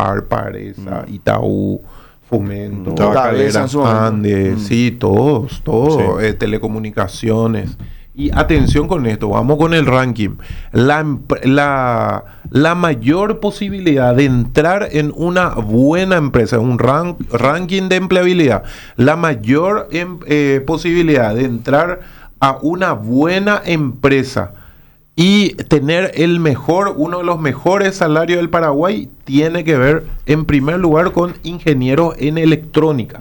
Paresa, Itaú, Fomento, Tabesa, Andes, sí, todos, Sí. telecomunicaciones. Y atención con esto, vamos con el ranking. La mayor posibilidad de entrar en una buena empresa, un ranking de empleabilidad, la mayor posibilidad de entrar a una buena empresa y tener uno de los mejores salarios del Paraguay, tiene que ver en primer lugar con ingenieros en electrónica.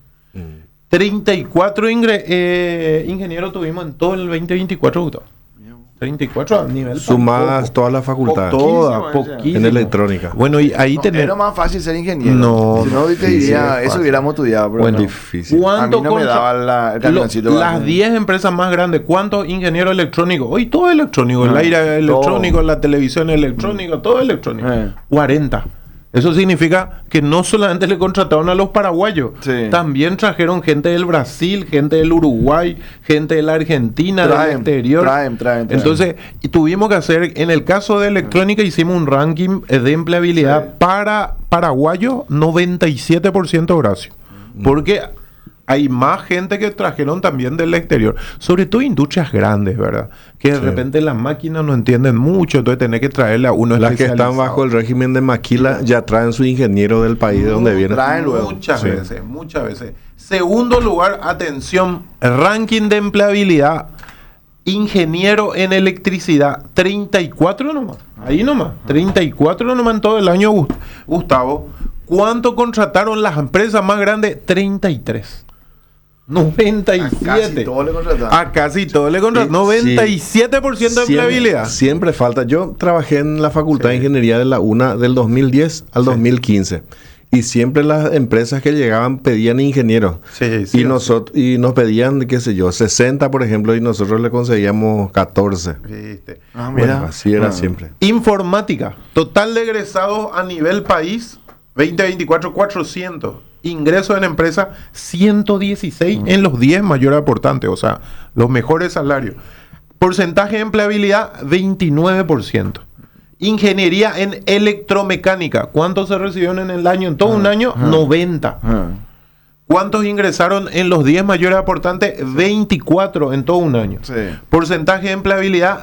34 ingenieros tuvimos en todo el 2024, Gustavo. 34 a nivel Sumadas poco. todas las facultades. Todas, Poquísimo, poquísimo. En electrónica. Bueno, y ahí No, tenemos... era más fácil ser ingeniero. No, si no, te sí, diría, sí, es eso fácil. hubiéramos estudiado. Pero Bueno, no. Difícil. A mí no me daba el camioncito para las hacer. 10 empresas más grandes, ¿cuántos ingenieros electrónicos? Hoy todo electrónico, el Ah, aire electrónico, todo. la televisión electrónica, todo electrónico. 40. Eso significa que no solamente le contrataron a los paraguayos, Sí. también trajeron gente del Brasil, gente del Uruguay, gente de la Argentina, del exterior. Traen. Entonces, y tuvimos que hacer, en el caso de electrónica, hicimos un ranking de empleabilidad Sí. para paraguayos, 97% Horacio. Porque hay más gente que trajeron también del exterior. Sobre todo industrias grandes, ¿verdad? Que de Sí. repente las máquinas no entienden mucho, entonces tenés que traerle a uno Las que especializado. están bajo el régimen de maquila ya traen su ingeniero del país de donde viene. traen luego. Muchas Sí. veces, muchas veces. Segundo lugar, atención, ranking de empleabilidad, ingeniero en electricidad, 34 nomás. Ahí nomás, 34 nomás en todo el año, Gustavo. ¿Cuánto contrataron las empresas más grandes? 33. 97. Casi todo le contrataron. A casi todo le contrataron. Sí. 97% de empleabilidad. Siempre falta. Yo trabajé en la Facultad de Ingeniería de la UNA del 2010 al 2015. Y siempre las empresas que llegaban pedían ingenieros. Sí, sí, y nos pedían, qué sé yo, 60, por ejemplo, y nosotros le conseguíamos 14. ¿Viste? Ah, Bueno, mira. así era siempre. Informática, total de egresados a nivel país, 2024, 400. Ingresos en empresa, 116 en los 10 mayores aportantes, o sea, los mejores salarios. Porcentaje de empleabilidad, 29%. Ingeniería en electromecánica, ¿cuántos se recibieron en el año? En todo un año, 90. ¿Cuántos ingresaron en los 10 mayores aportantes? 24 en todo un año. Sí. Porcentaje de empleabilidad,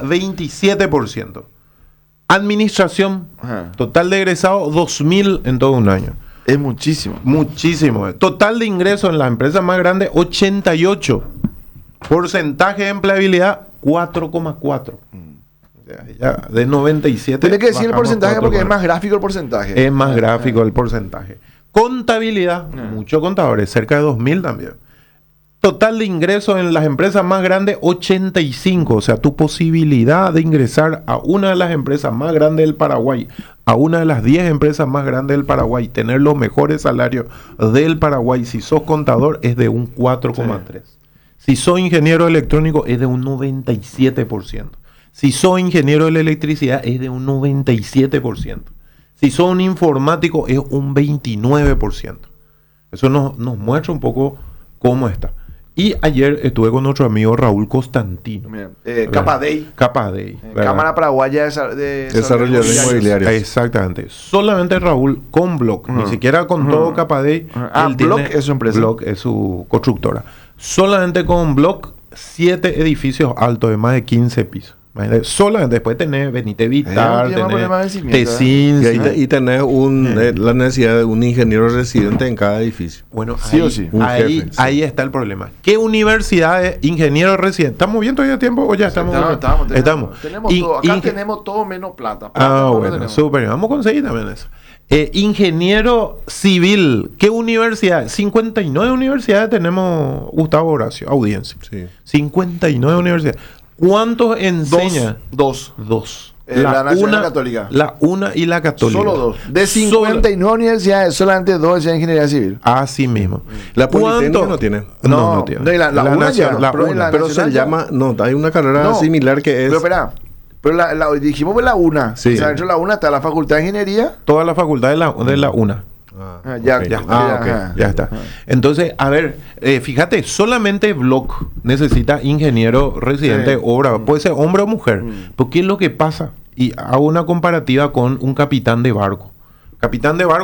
27%. Administración, Ajá. total de egresados, 2.000 en todo un año. Es muchísimo. Muchísimo. Total de ingresos en las empresas más grandes, 88. Porcentaje de empleabilidad, 4,4. Ya, de 97. Tienes que decir el bajamos porcentaje porque es 4,4. más gráfico el porcentaje. Es más gráfico el porcentaje. Contabilidad, muchos contadores, cerca de 2.000 también. Total de ingresos en las empresas más grandes, 85. O sea, tu posibilidad de ingresar a una de las empresas más grandes del Paraguay, a una de las 10 empresas más grandes del Paraguay, tener los mejores salarios del Paraguay, si sos contador, es de un 4,3. Si sos ingeniero electrónico, es de un 97%. Si sos ingeniero de la electricidad, es de un 97%. Si sos un informático, es un 29%. Eso nos muestra un poco cómo está. Y ayer estuve con nuestro amigo Raúl Constantino. Mira, Capadei. Capadei. ¿verdad? Cámara Paraguaya de Desarrollador inmobiliario. Exactamente. Solamente Raúl con Block, ni siquiera con todo Capadei. Ah, él Block tiene- es su empresa. Block es su constructora. Solamente con Block, 7 edificios altos de más de 15 pisos. Imagínate, solamente después tenés Benite Vitar, tiene más problema de tenés vencimiento, Tessin. Y tenés la necesidad de un ingeniero residente en cada edificio. Bueno, Sí ahí, o sí. Un ahí, jefe, sí. ahí está el problema. ¿Qué universidades, ingenieros residentes? ¿Estamos bien todavía a tiempo o ya estamos? Tenemos todo. Acá Inge- tenemos todo menos plata. Ah, bueno, tenemos. súper. Vamos a conseguir también eso. Ingeniero civil, ¿qué universidad? 59 universidades tenemos, Gustavo Horacio, audiencia. Sí. 59 universidades. ¿Cuántos enseña? Dos. Dos. La Nacional Católica. La una y la católica. Solo dos. De 59 universidades, solamente dos de ingeniería civil. Así mismo. La Politécnica ¿Cuánto? no tiene. No tiene. no, y la una ya, nacional- la pero una. la Pero se nacional ya. llama. No, hay una carrera No, similar que es. Pero espera. Pero dijimos por la una. Sí. O sea, dentro de la una está la Facultad de Ingeniería. Toda la facultad de la una. Ah, ya, ok. ya. Ok. ajá. Ya está. Entonces, a ver, fíjate, solamente Block necesita ingeniero residente de Sí. obra. Puede ser hombre o mujer. Porque es lo que pasa. Y hago una comparativa con un capitán de barco. Capitán de barco